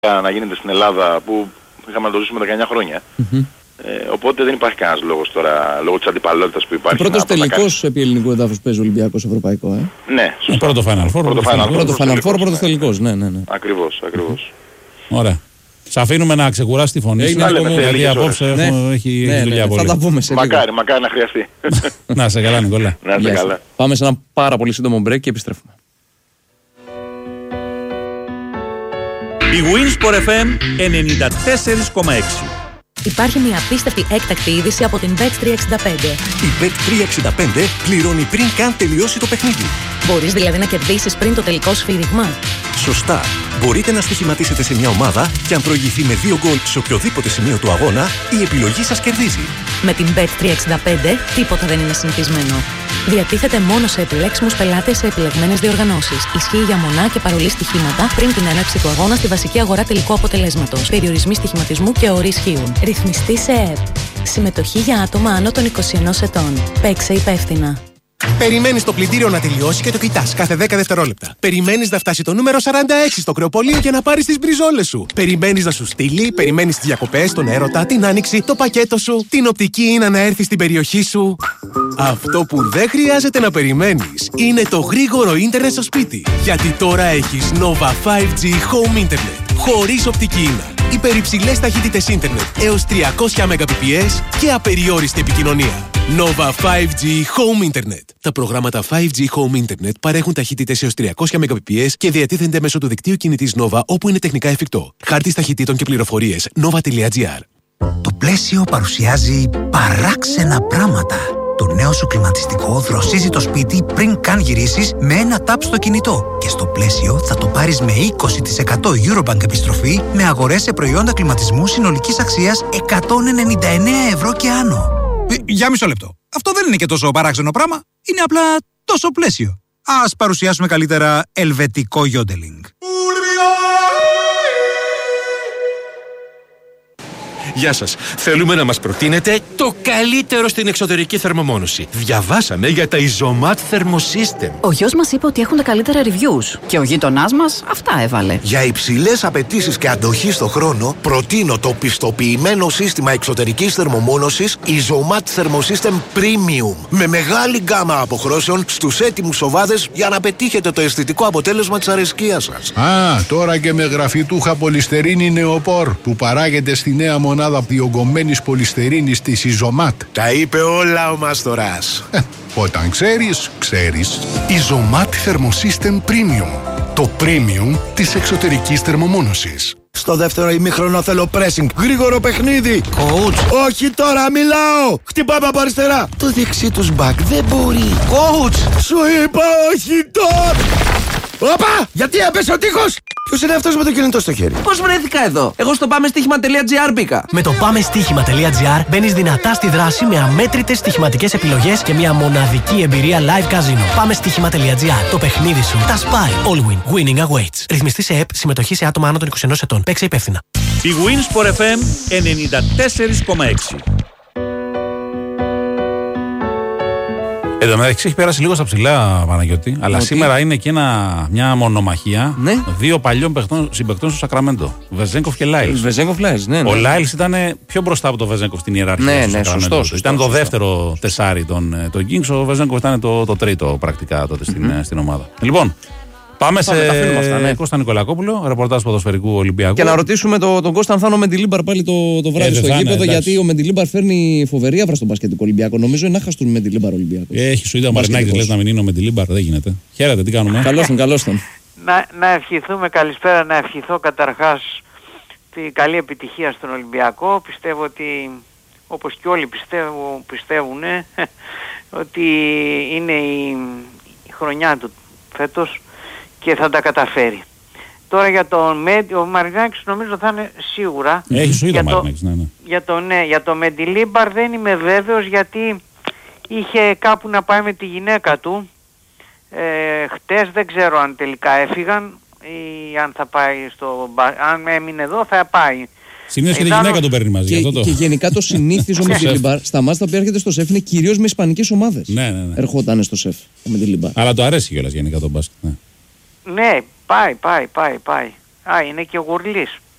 να γίνεται στην Ελλάδα που είχαμε να το ζήσουμε 19 χρόνια. Οπότε δεν υπάρχει κανένας λόγος τώρα, λόγω της αντιπαλότητας που υπάρχει. Ο πρώτος τελικός επί ελληνικού εδάφους παίζει ο Ολυμπιακός ευρωπαϊκό. Ναι, σωστά. Πρώτο Final Four. Πρώτο Final Four, πρώτος τελικός. Ναι. Ακριβώς. Ωραία. Σ' αφήνουμε να ξεκουράσει τη φωνή σου. Γιατί απόψε έχει δουλειά πολύ. Θα τα πούμε σε λίγο. Μακάρι να χρειαστεί. Να σε καλά, Νικόλα. Να είστε καλά. Πάμε σε ένα πάρα πολύ σύντομο break και επιστρέφουμε. Η Winsport FM 94,6. Υπάρχει μια απίστευτη έκτακτη είδηση από την Bet365. Η Bet365 πληρώνει πριν καν τελειώσει το παιχνίδι. Μπορείς δηλαδή να κερδίσεις πριν το τελικό σφύριγμα. Σωστά. Μπορείτε να στοιχηματίσετε σε μια ομάδα και αν προηγηθεί με 2 γκολ σε οποιοδήποτε σημείο του αγώνα, η επιλογή σας κερδίζει. Με την Bet365 τίποτα δεν είναι συνηθισμένο. Διατίθεται μόνο σε επιλέξιμους πελάτες σε επιλεγμένες διοργανώσεις. Ισχύει για μονά και παρολί στοιχήματα πριν την έναρξη του αγώνα στη βασική αγορά τελικού αποτελέσματος. Περιορισμοί στοιχηματισμού και όροι ισχύουν. Ρυθμιστή σε ΕΕΠ. Συμμετοχή για άτομα άνω των 21 ετών. Παίξε υπεύθυνα. Περιμένεις το πλυντήριο να τελειώσει και το κοιτάς κάθε 10 δευτερόλεπτα. Περιμένεις να φτάσει το νούμερο 46 στο κρεοπολείο για να πάρεις τις μπριζόλες σου. Περιμένεις να σου στείλει, περιμένεις τις διακοπές, τον έρωτα, την άνοιξη, το πακέτο σου, την οπτική ίνα να έρθει στην περιοχή σου. Αυτό που δεν χρειάζεται να περιμένεις είναι το γρήγορο ίντερνετ στο σπίτι. Γιατί τώρα έχεις Nova 5G Home Internet. Χωρίς οπτική ίνα. Υπερυψηλές ταχύτητες ίντερνετ έως 300 Mbps και απεριόριστη επικοινωνία. Nova 5G Home Internet. Τα προγράμματα 5G Home Internet παρέχουν ταχύτητες έως 300 Mbps και διατίθενται μέσω του δικτύου κινητής Nova όπου είναι τεχνικά εφικτό. Χάρτης ταχυτήτων και πληροφορίες nova.gr. Το πλαίσιο παρουσιάζει παράξενα πράγματα. Το νέο σου κλιματιστικό δροσίζει το σπίτι πριν καν γυρίσεις με ένα τάπ στο κινητό. Και στο πλαίσιο θα το πάρεις με 20% Eurobank επιστροφή με αγορές σε προϊόντα κλιματισμού συνολικής αξίας 199 ευρώ και άνω. Για μισό λεπτό. Αυτό δεν είναι και τόσο παράξενο πράγμα. Είναι απλά τόσο πλαίσιο. Ας παρουσιάσουμε καλύτερα ελβετικό γιόντελινγκ. Γεια σας. Θέλουμε να μας προτείνετε το καλύτερο στην εξωτερική θερμομόνωση. Διαβάσαμε για τα Isomat Thermosystem. Ο γιος μας είπε ότι έχουν τα καλύτερα reviews και ο γείτονάς μας αυτά έβαλε. Για υψηλές απαιτήσεις και αντοχή στο χρόνο, προτείνω το πιστοποιημένο σύστημα εξωτερικής θερμομόνωσης Isomat Thermosystem Premium. Με μεγάλη γκάμα αποχρώσεων στους έτοιμους οβάδες για να πετύχετε το αισθητικό αποτέλεσμα της αρεσκίας σας. Τώρα και με γραφιτούχα πολυστερίνη νεοπόρ που παράγεται στη νέα μονάδα διογκωμένης πολυστερίνης της Isomat. Τα είπε όλα ο Μαστοράς. Όταν ξέρεις. Isomat Thermosystem Premium. Το premium της εξωτερικής θερμομόνωσης. Στο δεύτερο ημίχρονο θέλω pressing. Γρήγορο παιχνίδι. Coach. Όχι τώρα, μιλάω. Χτυπάμε από αριστερά. Το δεξί τους back δεν μπορεί. Coach. Σου είπα όχι τώρα. Όπα! Γιατί έπεσε ο τείχος! Ποιος είναι αυτός με το κινητό στο χέρι? Πώς βρέθηκα εδώ? Εγώ στο πάμεστοίχημα.gr μπήκα. Με το πάμεστοίχημα.gr μπαίνεις δυνατά στη δράση με αμέτρητες στοιχηματικές επιλογές και μια μοναδική εμπειρία live casino. Πάμεστοίχημα.gr. Το παιχνίδι σου τα σπάει. All win. Winning awaits. Ρυθμιστή σε ΕΕΠ. Συμμετοχή σε άτομα άνω των 21 ετών. Παίξε υπεύθυνα. Η Winsport FM 94,6. Εδώ μεταξύ έχει πέρασει λίγο στα ψηλά, Παναγιώτη, αλλά σήμερα είναι και μια μονομαχία δύο παλιών συμπαικτών στο Σακραμέντο. Βεζένκοφ και Λάιλς. Ναι. Ο Λάιλς ήταν πιο μπροστά από το Βεζένκοφ στην ιεραρχία. Ναι, σωστός. Ήταν το δεύτερο τεσάρι των Kings, ο Βεζένκοφ ήταν το τρίτο πρακτικά τότε στην ομάδα. Λοιπόν, πάμε σε Κώστα Νικολακόπουλο, ρεπορτάζ ποδοσφαιρικού Ολυμπιακού. Και να ρωτήσουμε τον Κώστα αν θα είναι ο Μεντιλίμπαρ πάλι το βράδυ στο γήπεδο. Γιατί ο Μεντιλίμπαρ φέρνει φοβερή άβρα στον μπασκετικό Ολυμπιακό. Νομίζω είναι άχαστο με Μεντιλίμπαρ Ολυμπιακό. Έχει σου είδα ο Μαρινάκης, λες να μην είναι ο Μεντιλίμπαρ, δεν γίνεται. Χαίρετε, τι κάνουμε. Καλώς τον. Να ευχηθούμε, καλησπέρα, να ευχηθώ καταρχάς τη καλή επιτυχία στον Ολυμπιακό. Πιστεύω ότι, όπως και όλοι πιστεύουν, ότι είναι η χρονιά του φέτος και θα τα καταφέρει. Τώρα για ο Μαρινάκης νομίζω θα είναι σίγουρα. Έχει σου είδα ο Μαρινάκης, για το Μεντιλίμπαρ δεν είμαι βέβαιος, γιατί είχε κάπου να πάει με τη γυναίκα του. Χτες δεν ξέρω αν τελικά έφυγαν ή αν θα πάει αν έμεινε εδώ θα πάει. Συνήθως και τη γυναίκα του παίρνει μαζί. Και γενικά το συνήθιζο με τη Μεντιλίμπαρ στα μάτια που έρχεται στο σεφ είναι κυρίως με ισπανικές ομάδες. Ναι. Ερχόταν στο σεφ ο Μεντιλίμπαρ. Αλλά το αρέσει κιόλας γενικά το μπάσκετ. Ναι, πάει. Είναι και ο Γουρλής.